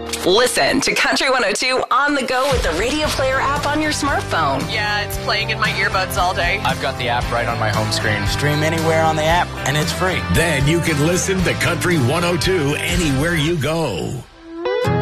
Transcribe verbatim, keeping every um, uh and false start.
Listen to Country one oh two on the go with the Radio Player app on your smartphone. Yeah, it's playing in my earbuds all day. I've got the app right on my home screen. Stream anywhere on the app, and it's free. Then you can listen to Country one oh two anywhere you go.